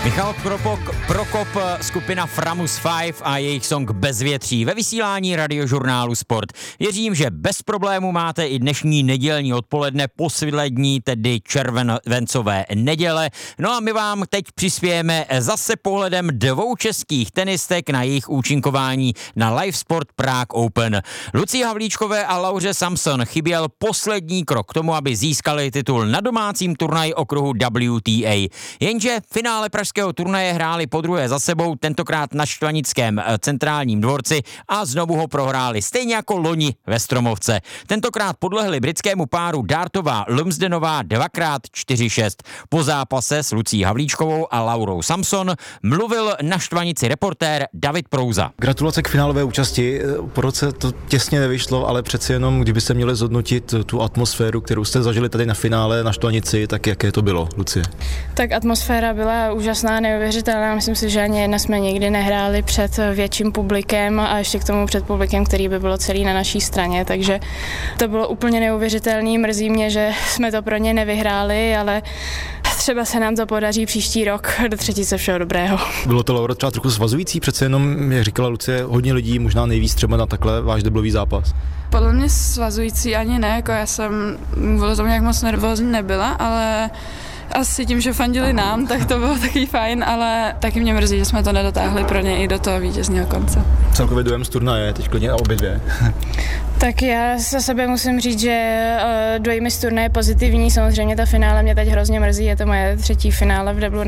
Michal Prokop, skupina Framus 5 a jejich song Bezvětří ve vysílání radiožurnálu Sport. Věřím, že bez problému máte i dnešní nedělní odpoledne, poslední, tedy červencové neděle. No a my vám teď přispějeme zase pohledem dvou českých tenistek na jejich účinkování na Live Sport Prague Open. Lucii Havlíčkové a Lauře Samson chyběl poslední krok k tomu, aby získali titul na domácím turnaji okruhu WTA. Jenže finále pražského turnaje hráli podruhé za sebou, tentokrát na Štvanickém centrálním dvorci a znovu ho prohráli, stejně jako loni ve Stromovce. Tentokrát podlehli britskému páru Dartová Lumsdenová 2x4-6. Po zápase s Lucí Havlíčkovou a Laurou Samson mluvil na Štvanici reportér David Prouza. Gratulace k finálové účasti. Po roce to těsně nevyšlo, ale přeci jenom, kdybyste měli zhodnotit tu atmosféru, kterou jste zažili tady na finále na Štvanici, tak jaké to bylo, Lucie? Tak atmosféra byla úžasná, neuvěřitelná. Myslím si, že ani jedna jsme nikdy nehráli před větším publikem a ještě k tomu před publikem, který by bylo celý na naší straně, takže to bylo úplně neuvěřitelný. Mrzí mě, že jsme to pro ně nevyhráli, ale třeba se nám to podaří příští rok do třetice. Všeho dobrého. Bylo to, Laura, třeba trochu svazující, přece jenom, jak říkala Lucie, hodně lidí, možná nejvíc třeba na takhle váš deblový zápas. Podle mě svazující ani ne, jako já jsem kvůli tomu nějak moc nervózní nebyla, ale asi tím, že fandili nám, tak to bylo taky fajn, ale taky mě mrzí, že jsme to nedotáhli pro ně i do toho vítězného konce. Celkově dojem z turnaje, teď klidně a obě dvě. Tak já za sebe musím říct, že dojem z turnaje je pozitivní, samozřejmě ta finále mě teď hrozně mrzí, je to moje třetí finále v deblu